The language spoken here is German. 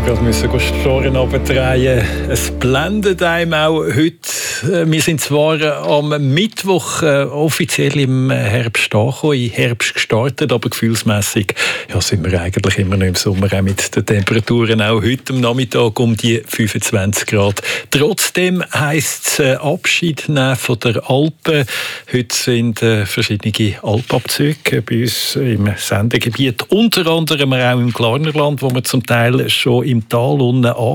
gerade müssen Storen runtertreiben. Es blendet einem auch heute. Wir sind zwar am Mittwoch offiziell im Herbst angekommen, im Herbst gestartet, aber gefühlsmässig sind wir eigentlich immer noch im Sommer, auch mit den Temperaturen. Auch heute am Nachmittag um die 25 Grad. Trotzdem heisst es Abschied nehmen von der Alpen. Heute sind verschiedene Alpabzüge bei uns im Sendegebiet, unter anderem auch im Glarnerland, wo wir zum Teil schon im Tal unten